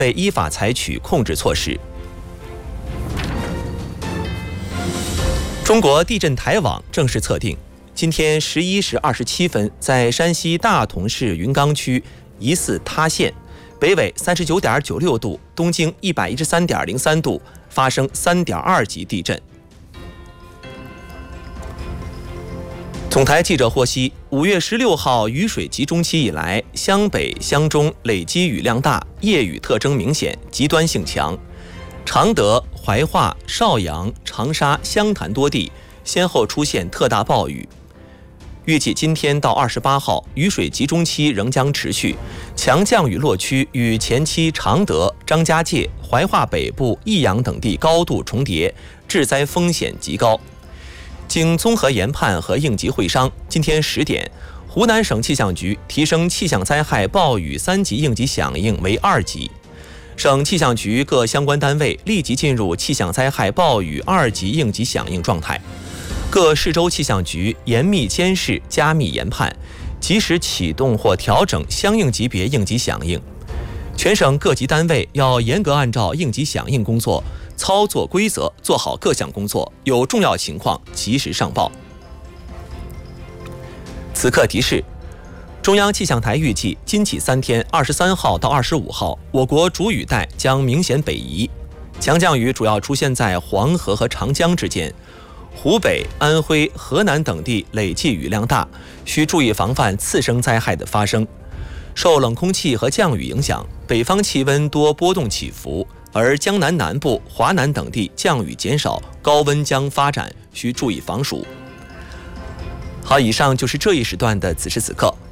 被依法采取控制措施。中国地震台网正式测定，今天11时27分，在山西大同市云冈区疑似塌陷，北纬39.96度，东经113.03度，发生3.2级地震。总台记者获悉，5月16号雨水集中期以来，湘北、湘中累积雨量大，夜雨特征明显，极端性强。常德、怀化、邵阳、长沙、湘潭多地先后出现特大暴雨。预计今天到28号，雨水集中期仍将持续，强降雨落区与前期常德、张家界、怀化北部、益阳等地高度重叠，致灾风险极高。经综合研判和应急会商，今天10点，湖南省气象局提升气象灾害暴雨3级应急响应为2级。省气象局各相关单位立即进入气象灾害暴雨2级应急响应状态。各市州气象局严密监视、加密研判，及时启动或调整相应级别应急响应。全省各级单位要严格按照应急响应工作操作规则做好各项工作，有重要情况及时上报。此刻提示，中央气象台预计今起3天，23号到25号，我国主雨带将明显北移，强降雨主要出现在黄河和长江之间，湖北、安徽、河南等地累计雨量大，需注意防范次生灾害的发生。受冷空气和降雨影响，北方气温多波动起伏，而江南南部、华南等地降雨减少，高温将发展，需注意防暑。好，以上就是这一时段的此时此刻。